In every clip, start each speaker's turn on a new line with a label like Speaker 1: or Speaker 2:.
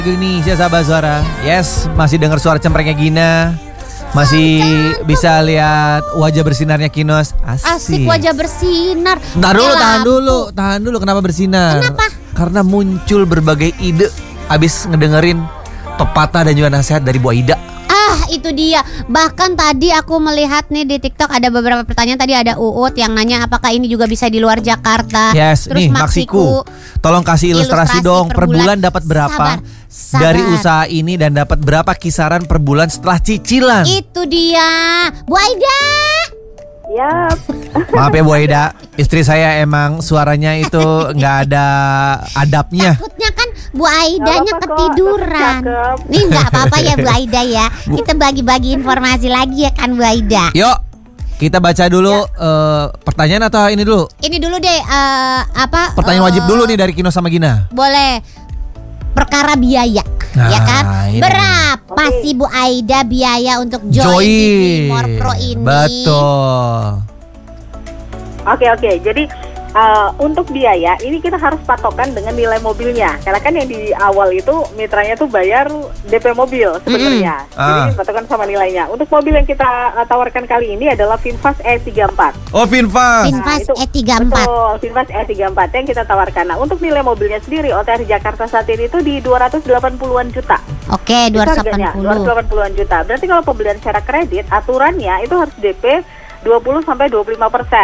Speaker 1: Indonesia sahabat suara. Yes, masih dengar suara cemprengnya Gina. Masih bisa lihat wajah bersinarnya Kinos.
Speaker 2: Asik wajah bersinar.
Speaker 1: Tahan dulu. Kenapa bersinar?
Speaker 2: Kenapa?
Speaker 1: Karena muncul berbagai ide abis ngedengerin pepatah dan juga nasihat dari Bu Aida.
Speaker 2: Itu dia. Bahkan tadi aku melihat nih di TikTok ada beberapa pertanyaan. Tadi ada Uut yang nanya apakah ini juga bisa di luar Jakarta.
Speaker 1: Yes,
Speaker 2: terus
Speaker 1: nih Maksiku, tolong kasih ilustrasi dong. Per bulan dapat berapa dari usaha ini dan dapat berapa kisaran per bulan setelah cicilan?
Speaker 2: Itu dia, Bu Aida.
Speaker 3: Yap.
Speaker 1: Maaf ya Bu Aida, istri saya emang suaranya itu nggak ada adabnya.
Speaker 2: Takutnya kan Bu Aidanya ketiduran.
Speaker 3: Cakep.
Speaker 2: Nih nggak apa-apa ya Bu Aida ya. Kita bagi-bagi informasi lagi ya kan Bu Aida.
Speaker 1: Yuk, kita baca dulu pertanyaan atau ini dulu?
Speaker 2: Ini dulu deh
Speaker 1: Pertanyaan wajib dulu nih dari Kino sama Gina.
Speaker 2: Boleh. Perkara biaya, ya kan?
Speaker 1: ini.
Speaker 2: Berapa sih Bu Aida biaya untuk join di More Pro ini?
Speaker 1: Betul.
Speaker 3: Oke. Jadi untuk biaya ini kita harus patokan dengan nilai mobilnya. Karena kan yang di awal itu mitranya tuh bayar DP mobil sebenarnya. Jadi patokan sama nilainya. Untuk mobil yang kita tawarkan kali ini adalah VinFast E34.
Speaker 1: Oh, VinFast.
Speaker 2: VinFast E34.
Speaker 3: Betul, VinFast E34 yang kita tawarkan. Nah, untuk nilai mobilnya sendiri OTR Jakarta saat ini itu di 280-an juta.
Speaker 2: Oke, 280.
Speaker 3: 280-an juta. Berarti kalau pembelian secara kredit, aturannya itu harus DP 20-25%.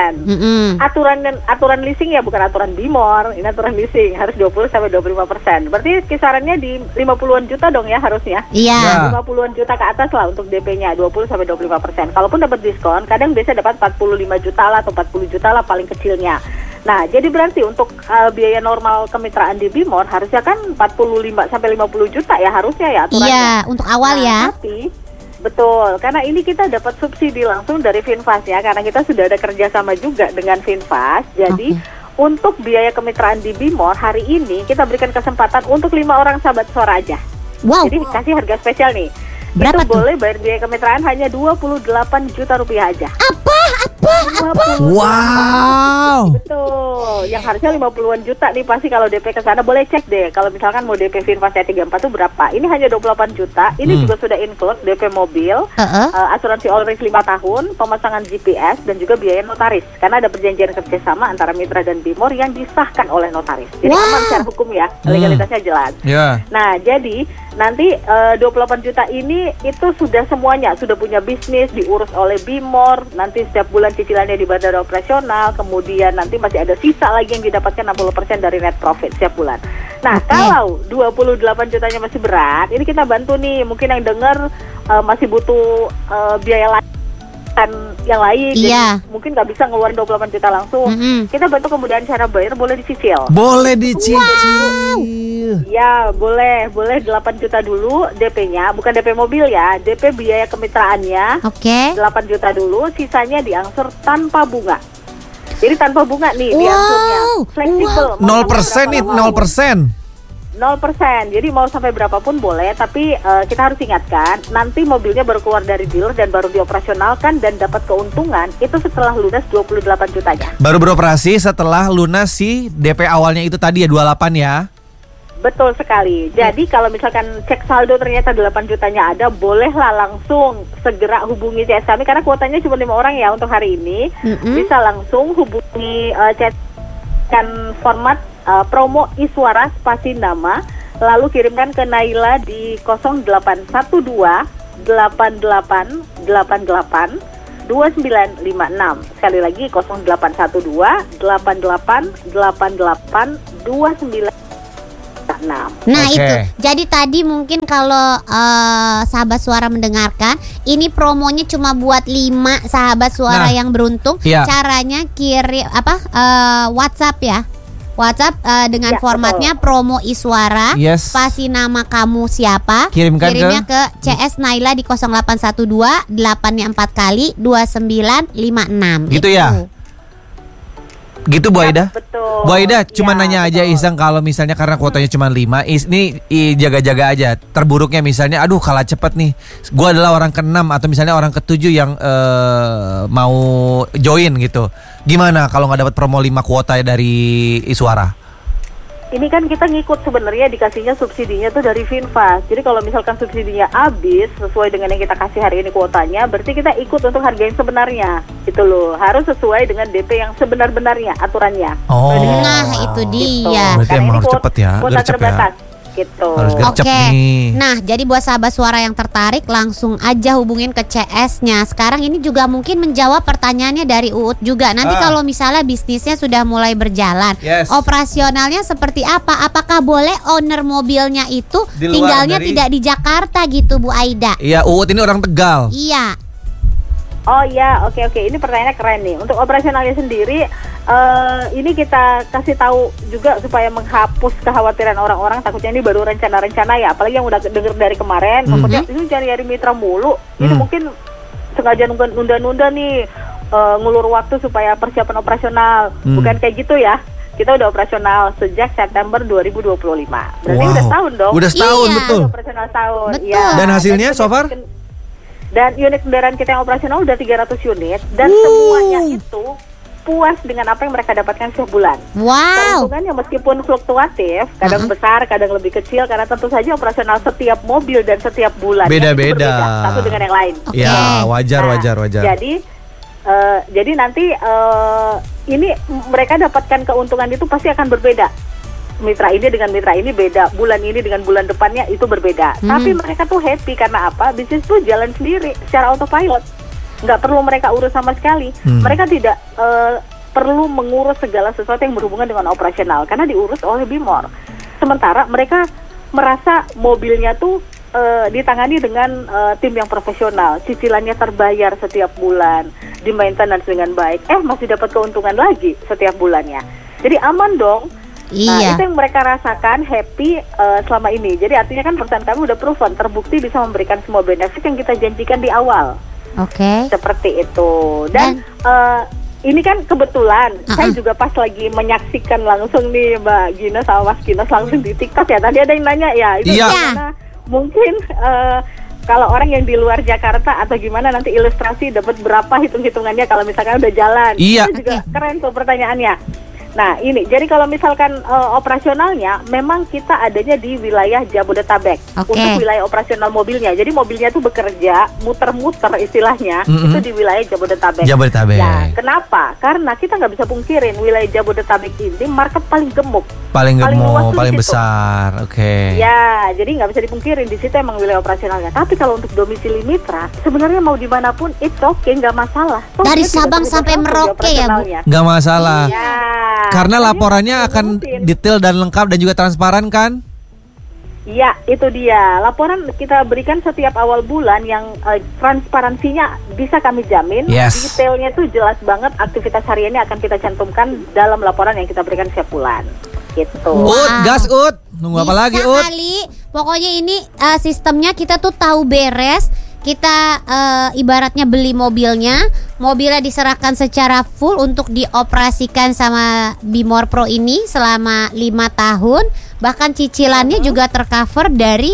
Speaker 3: Aturan leasing ya, bukan aturan Bimor. Ini aturan leasing harus 20-25%. Berarti kisarannya di 50-an juta dong ya harusnya.
Speaker 2: Iya.
Speaker 3: 50-an juta ke atas lah untuk DP-nya 20-25%. Kalaupun dapat diskon, kadang biasa dapat 45 juta lah atau 40 juta lah paling kecilnya. Nah, jadi berarti untuk biaya normal kemitraan di Bimor harusnya kan 45-50 juta ya harusnya ya aturannya.
Speaker 2: Iya, untuk awal ya.
Speaker 3: Tapi betul, karena ini kita dapat subsidi langsung dari VinFast ya, karena kita sudah ada kerjasama juga dengan VinFast. Jadi untuk biaya kemitraan di Bimor hari ini kita berikan kesempatan untuk 5 orang sahabat suara aja.
Speaker 2: Wow.
Speaker 3: Jadi kasih harga spesial nih.
Speaker 2: Berapa
Speaker 3: itu
Speaker 2: tuh?
Speaker 3: boleh bayar biaya kemitraan hanya 28 juta rupiah aja.
Speaker 2: Apa?
Speaker 3: 28.
Speaker 1: Wow.
Speaker 3: Betul. Yang harusnya 50-an juta nih pasti kalau DP ke sana boleh cek deh. Kalau misalkan mau DP VinFast 34 itu berapa? Ini hanya 28 juta. Ini juga sudah include DP mobil, asuransi all risk 5 tahun, pemasangan GPS dan juga biaya notaris. Karena ada perjanjian kerjasama antara mitra dan Bimor yang disahkan oleh notaris. Jadi aman secara hukum ya, legalitasnya jelas.
Speaker 1: Ya.
Speaker 3: Nah, jadi nanti 28 juta ini itu sudah semuanya, sudah punya bisnis, diurus oleh Bimor, nanti setiap bulan cicilannya di bandara operasional, kemudian nanti masih ada sisa lagi yang didapatkan 60% dari net profit setiap bulan. Nah, kalau 28 jutanya masih berat, ini kita bantu nih, mungkin yang dengar masih butuh biaya lain yang lain, jadi mungkin nggak bisa ngeluarin 28 juta langsung. Kita bantu kemudian cara bayar boleh dicicil.
Speaker 1: Boleh dicicil.
Speaker 3: Ya, boleh 8 juta dulu DP-nya, bukan DP mobil ya, DP biaya kemitraannya. 8 juta dulu, sisanya diangsur tanpa bunga. Jadi tanpa bunga nih diangsurnya. Fleksibel.
Speaker 1: 0% nih, 0%.
Speaker 3: 0%. Jadi mau sampai berapapun boleh, tapi kita harus ingatkan nanti mobilnya baru keluar dari dealer dan baru dioperasionalkan dan dapat keuntungan itu setelah lunas 28 jutanya.
Speaker 1: Baru beroperasi setelah lunas si DP awalnya itu tadi ya 28 ya.
Speaker 3: Betul sekali. Jadi kalau misalkan cek saldo ternyata 8 jutanya ada, bolehlah langsung segera hubungi CS kami karena kuotanya cuma 5 orang ya untuk hari ini. Bisa langsung hubungi chatkan format promo Iswara spasi nama, lalu kirimkan ke Naila di 0812 8888 2956. Sekali lagi 0812 8888 2956.
Speaker 2: Nah itu, jadi tadi mungkin kalau sahabat suara mendengarkan, ini promonya cuma buat 5 sahabat suara yang beruntung. Caranya kirim WhatsApp ya. WhatsApp dengan formatnya promo Iswara, spasi nama kamu siapa, kirimnya ke CS Naila di 0812 8-nya 4 kali 2956.
Speaker 1: Gitu ya. Gitu Bu Aida?
Speaker 3: Betul.
Speaker 1: Bu Aida cuma nanya aja iseng kalau misalnya karena kuotanya cuma 5, ini jaga-jaga aja. Terburuknya misalnya aduh kalah cepet nih, gue adalah orang ke-6 atau misalnya orang ke-7 yang mau join gitu. Gimana kalau gak dapat promo 5 kuota dari Iswara?
Speaker 3: ini kan kita ngikut sebenarnya dikasihnya subsidinya tuh dari Finfast. Jadi kalau misalkan subsidinya habis sesuai dengan yang kita kasih hari ini kuotanya, berarti kita ikut untuk harga yang sebenarnya. Gitu loh. Harus sesuai dengan DP yang sebenar-benarnya aturannya.
Speaker 1: Oh.
Speaker 2: Nah, itu dia.
Speaker 1: Berarti emang harus cepet ya.
Speaker 3: Kuota terbatas. Gitu.
Speaker 2: Oke. Nah, jadi buat sahabat suara yang tertarik langsung aja hubungin ke CS-nya. Sekarang ini juga mungkin menjawab pertanyaannya dari Uut juga. Nanti kalau misalnya bisnisnya sudah mulai berjalan, operasionalnya seperti apa? Apakah boleh owner mobilnya itu tinggalnya tidak di Jakarta gitu, Bu Aida?
Speaker 1: Iya, Uut ini orang Tegal.
Speaker 2: Iya.
Speaker 3: Oh iya, oke. Ini pertanyaannya keren nih. Untuk operasionalnya sendiri, ini kita kasih tahu juga supaya menghapus kekhawatiran orang-orang. Takutnya ini baru rencana-rencana ya. Apalagi yang udah denger dari kemarin, takutnya ini cari mitra mulu. Ini mungkin sengaja nunda-nunda nih, ngulur waktu supaya persiapan operasional. Bukan kayak gitu ya. Kita udah operasional sejak September 2025. Berarti udah setahun dong.
Speaker 1: Udah setahun, betul.
Speaker 3: Operasional setahun.
Speaker 2: Betul.
Speaker 3: Ya.
Speaker 1: Dan hasilnya so far?
Speaker 3: Dan unit kendaraan kita yang operasional udah 300 unit. Dan semuanya itu puas dengan apa yang mereka dapatkan setiap bulan.
Speaker 2: Wow.
Speaker 3: Keuntungannya meskipun fluktuatif, kadang besar, kadang lebih kecil, karena tentu saja operasional setiap mobil dan setiap bulan
Speaker 1: beda-beda
Speaker 3: satu dengan yang lain.
Speaker 1: Ya, wajar.
Speaker 3: Jadi nanti ini mereka dapatkan keuntungan itu pasti akan berbeda. Mitra ini dengan mitra ini beda, bulan ini dengan bulan depannya itu berbeda. Tapi mereka tuh happy karena apa? Bisnis tuh jalan sendiri secara autopilot. Nggak perlu mereka urus sama sekali. Mereka tidak perlu mengurus segala sesuatu yang berhubungan dengan operasional karena diurus oleh Bimor. Sementara mereka merasa mobilnya tuh ditangani dengan tim yang profesional, cicilannya terbayar setiap bulan, di maintenance dengan baik. Masih dapat keuntungan lagi setiap bulannya. Jadi aman dong. Nah, itu yang mereka rasakan happy selama ini. Jadi artinya kan perusahaan kami udah proven, terbukti bisa memberikan semua benefit yang kita janjikan di awal.
Speaker 2: Oke.
Speaker 3: Seperti itu. Dan ini kan kebetulan saya juga pas lagi menyaksikan langsung nih Mbak Gina sama Mas Kinos langsung di TikTok ya. Tadi ada yang nanya ya, itu gimana? Mungkin kalau orang yang di luar Jakarta atau gimana nanti ilustrasi dapat berapa hitung-hitungannya kalau misalkan udah jalan.
Speaker 1: Iya.
Speaker 3: Itu juga keren tuh pertanyaannya. Nah ini, jadi kalau misalkan operasionalnya memang kita adanya di wilayah Jabodetabek untuk wilayah operasional mobilnya. Jadi mobilnya tuh bekerja muter-muter istilahnya itu di wilayah Jabodetabek. Ya, kenapa? Karena kita nggak bisa pungkirin wilayah Jabodetabek ini market paling gemuk, paling
Speaker 1: besar.
Speaker 3: Ya, jadi nggak bisa dipungkirin di situ emang wilayah operasionalnya. Tapi kalau untuk domisili mitra, sebenarnya mau dimanapun it's okay, nggak masalah.
Speaker 2: Dari Sabang sampai Merauke ya Bu?
Speaker 1: Nggak masalah.
Speaker 3: Iya.
Speaker 1: Karena laporannya akan detail dan lengkap dan juga transparan kan?
Speaker 3: Iya, itu dia. Laporan kita berikan setiap awal bulan yang transparansinya bisa kami jamin. Detailnya tuh jelas banget, aktivitas hariannya akan kita cantumkan dalam laporan yang kita berikan setiap bulan. Gitu.
Speaker 1: Gas Ut. Nunggu apa lagi Ut?
Speaker 2: Kali. Pokoknya ini sistemnya kita tuh tahu beres. Kita ibaratnya beli mobilnya diserahkan secara full untuk dioperasikan sama Bimor Pro ini selama 5 tahun. Bahkan cicilannya juga tercover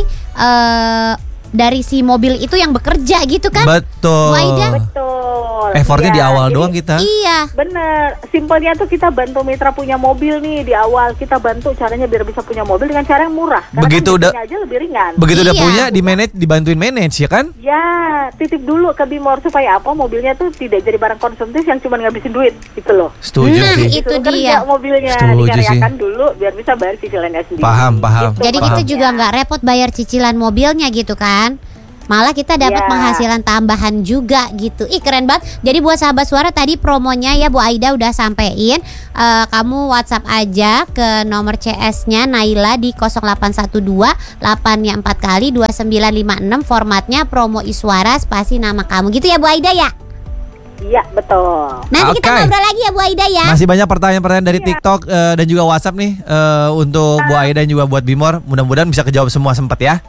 Speaker 2: dari si mobil itu yang bekerja gitu kan?
Speaker 1: Betul.
Speaker 3: Betul.
Speaker 1: Effortnya di awal doang kita.
Speaker 2: Iya.
Speaker 3: Bener. Simpelnya tuh kita bantu mitra punya mobil nih di awal. Kita bantu caranya biar bisa punya mobil dengan cara yang murah. Karena
Speaker 1: begitu udah
Speaker 3: aja lebih ringan.
Speaker 1: Begitu udah punya, dibantuin manage ya kan?
Speaker 3: Ya, titip dulu ke Bimor supaya apa? Mobilnya tuh tidak jadi barang konsumtif yang cuma ngabisin duit gitu loh.
Speaker 1: Setuju sih.
Speaker 2: Itu dia.
Speaker 3: Mobilnya dikaryakan dulu biar bisa bayar cicilannya sendiri.
Speaker 1: Paham.
Speaker 2: Gitu. Jadi kita juga nggak repot bayar cicilan mobilnya gitu kan? Malah kita dapat penghasilan tambahan juga gitu. Ih keren banget. Jadi buat sahabat suara tadi promonya ya Bu Aida udah sampein. Kamu WhatsApp aja ke nomor CS-nya Naila di 0812 8-nya 4 kali 2956. Formatnya promo Iswara spasi nama kamu gitu ya Bu Aida ya?
Speaker 3: Iya betul.
Speaker 2: Nanti kita ngobrol lagi ya Bu Aida ya.
Speaker 1: Masih banyak pertanyaan-pertanyaan dari TikTok dan juga WhatsApp nih untuk Bu Aida dan juga buat Bimor. Mudah-mudahan bisa kejawab semua sempat ya.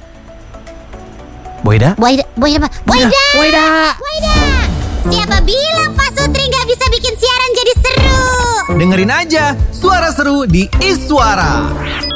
Speaker 1: Bu Aida.
Speaker 2: Siapa bilang Pak Sutri nggak bisa bikin siaran jadi seru?
Speaker 1: Dengerin aja suara seru di Iswara.